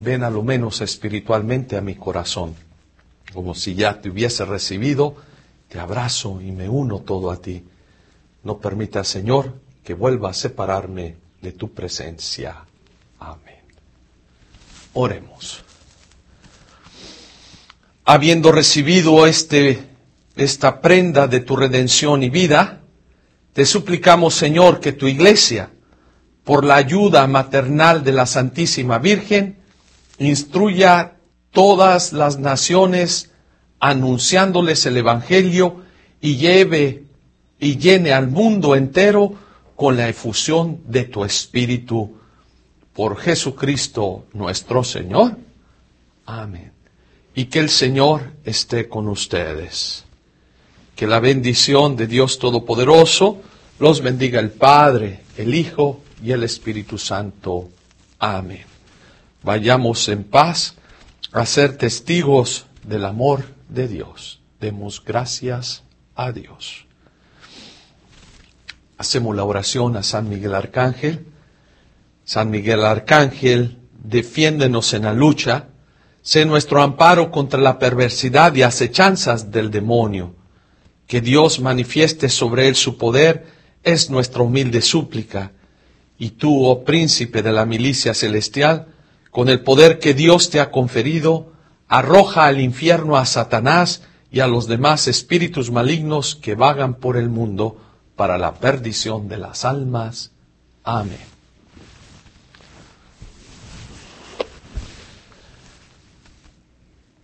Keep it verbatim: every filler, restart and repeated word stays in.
ven a lo menos espiritualmente a mi corazón, como si ya te hubiese recibido, te abrazo y me uno todo a ti. No permita, Señor, que vuelva a separarme de tu presencia. Amén. Oremos. Habiendo recibido este, esta prenda de tu redención y vida, te suplicamos, Señor, que tu Iglesia, por la ayuda maternal de la Santísima Virgen, instruya todas las naciones anunciándoles el Evangelio y lleve y llene al mundo entero con la efusión de tu Espíritu. Por Jesucristo nuestro Señor. Amén. Y que el Señor esté con ustedes. Que la bendición de Dios Todopoderoso los bendiga el Padre, el Hijo y el Espíritu Santo. Amén. Vayamos en paz a ser testigos del amor de Dios. Demos gracias a Dios. Hacemos la oración a San Miguel Arcángel. San Miguel Arcángel, defiéndenos en la lucha. Sé nuestro amparo contra la perversidad y acechanzas del demonio. Que Dios manifieste sobre él su poder es nuestra humilde súplica. Y tú, oh príncipe de la milicia celestial, con el poder que Dios te ha conferido, arroja al infierno a Satanás y a los demás espíritus malignos que vagan por el mundo para la perdición de las almas. Amén.